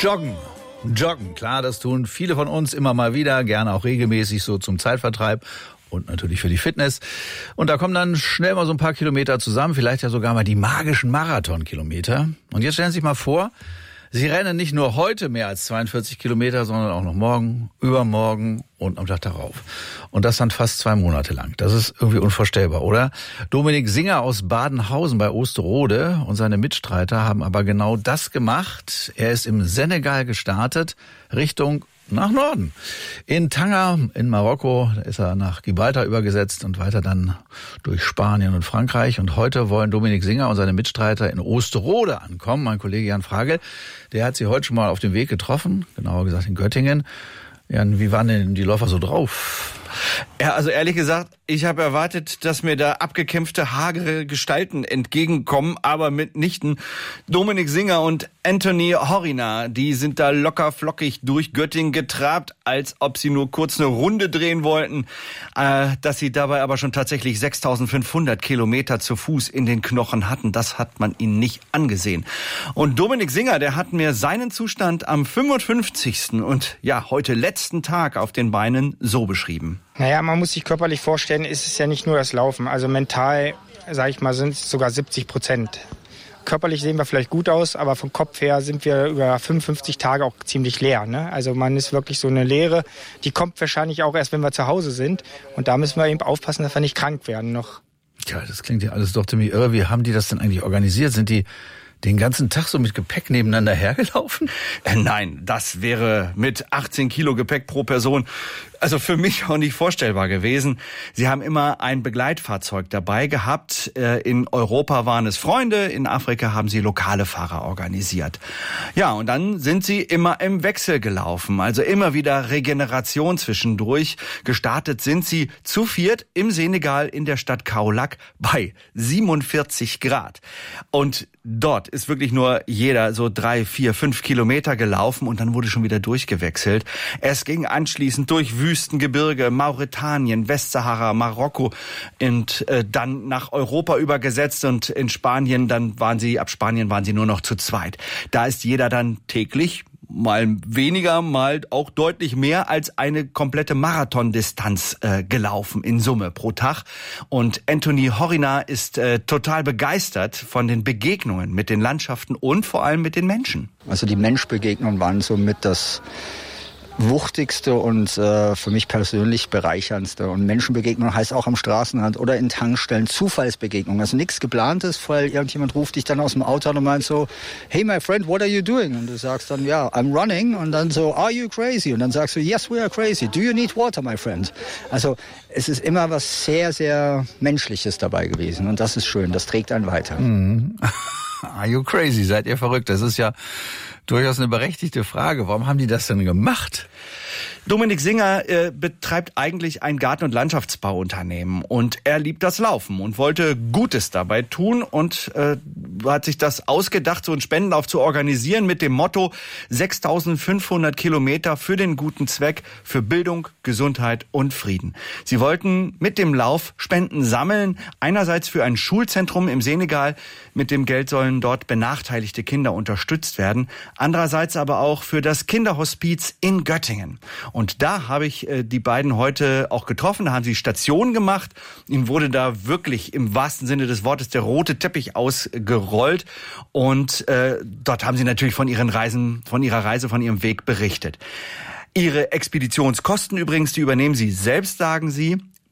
Joggen, klar, das tun viele von uns immer mal wieder, gerne auch regelmäßig so zum Zeitvertreib und natürlich für die Fitness. Und da kommen dann schnell mal so ein paar Kilometer zusammen, vielleicht ja sogar mal die magischen Marathonkilometer. Und jetzt stellen Sie sich mal vor, Sie rennen nicht nur heute mehr als 42 Kilometer, sondern auch noch morgen, übermorgen und am Tag darauf. Und das dann fast 2 Monate lang. Das ist irgendwie unvorstellbar, oder? Dominik Singer aus Badenhausen bei Osterode und seine Mitstreiter haben aber genau das gemacht. Er ist im Senegal gestartet, Richtung nach Norden. In Tanger in Marokko ist er nach Gibraltar übergesetzt und weiter dann durch Spanien und Frankreich. Und heute wollen Dominik Singer und seine Mitstreiter in Osterode ankommen. Mein Kollege Jan Fragel, der hat sie heute schon mal auf dem Weg getroffen, genauer gesagt in Göttingen. Jan, wie waren denn die Läufer so drauf? Ja, also ehrlich gesagt, ich habe erwartet, dass mir da abgekämpfte, hagere Gestalten entgegenkommen, aber mitnichten. Dominik Singer und Anthony Horina, die sind da locker flockig durch Göttingen getrabt, als ob sie nur kurz eine Runde drehen wollten. Dass sie dabei aber schon tatsächlich 6.500 Kilometer zu Fuß in den Knochen hatten, das hat man ihnen nicht angesehen. Und Dominik Singer, der hat mir seinen Zustand am 55. und ja, heute letzten Tag auf den Beinen so beschrieben. Naja, man muss sich körperlich vorstellen, ist es ja nicht nur das Laufen. Also mental, sage ich mal, sind es sogar 70%. Körperlich sehen wir vielleicht gut aus, aber vom Kopf her sind wir über 55 Tage auch ziemlich leer. Ne? Also man ist wirklich so eine Leere, die kommt wahrscheinlich auch erst, wenn wir zu Hause sind. Und da müssen wir eben aufpassen, dass wir nicht krank werden noch. Ja, das klingt ja alles doch ziemlich irre. Wie haben die das denn eigentlich organisiert? Sind die den ganzen Tag so mit Gepäck nebeneinander hergelaufen? Nein, das wäre mit 18 Kilo Gepäck pro Person also für mich auch nicht vorstellbar gewesen. Sie haben immer ein Begleitfahrzeug dabei gehabt. In Europa waren es Freunde, in Afrika haben sie lokale Fahrer organisiert. Ja, und dann sind sie immer im Wechsel gelaufen, also immer wieder Regeneration zwischendurch. Gestartet sind sie zu viert im Senegal in der Stadt Kaolack bei 47 Grad. Und dort ist wirklich nur jeder so 3, 4, 5 Kilometer gelaufen und dann wurde schon wieder durchgewechselt. Es ging anschließend durch Wüstengebirge, Mauretanien, Westsahara, Marokko und dann nach Europa übergesetzt und in Spanien, ab Spanien waren sie nur noch zu zweit. Da ist jeder dann täglich mal weniger, mal auch deutlich mehr als eine komplette Marathondistanz gelaufen in Summe pro Tag. Und Anthony Horina ist total begeistert von den Begegnungen mit den Landschaften und vor allem mit den Menschen. Also die Menschbegegnungen waren somit das wuchtigste und für mich persönlich bereicherndste. Und Menschenbegegnung heißt auch am Straßenrand oder in Tankstellen Zufallsbegegnung. Also nichts Geplantes, weil irgendjemand ruft dich dann aus dem Auto an und meint so, hey my friend, what are you doing? Und du sagst dann, ja, I'm running. Und dann so, are you crazy? Und dann sagst du, yes, we are crazy. Do you need water, my friend? Also es ist immer was sehr, sehr Menschliches dabei gewesen. Und das ist schön, das trägt einen weiter. Are you crazy? Seid ihr verrückt? Das ist ja durchaus eine berechtigte Frage. Warum haben die das denn gemacht? Dominik Singer betreibt eigentlich ein Garten- und Landschaftsbauunternehmen und er liebt das Laufen und wollte Gutes dabei tun und hat sich das ausgedacht, so einen Spendenlauf zu organisieren mit dem Motto 6.500 Kilometer für den guten Zweck, für Bildung, Gesundheit und Frieden. Sie wollten mit dem Lauf Spenden sammeln, einerseits für ein Schulzentrum im Senegal, mit dem Geld sollen dort benachteiligte Kinder unterstützt werden, andererseits aber auch für das Kinderhospiz in Göttingen. Und da habe ich die beiden heute auch getroffen, da haben sie Station gemacht. Ihnen wurde da wirklich im wahrsten Sinne des Wortes der rote Teppich ausgerollt. Und dort haben sie natürlich von ihrer Reise, von ihrem Weg berichtet. Ihre Expeditionskosten übrigens, die übernehmen sie selbst, sagen sie.